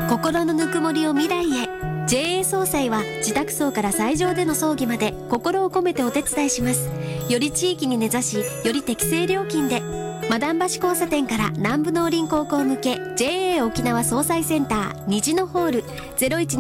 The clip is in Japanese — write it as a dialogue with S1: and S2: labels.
S1: 心のぬくもりを未来へ。 JA 総裁は自宅葬から斎場での葬儀まで心を込めてお手伝いします。より地域に根ざし、より適正料金で。マダン橋交差点から南部農林高校向け JA 沖縄総裁センター虹のホール01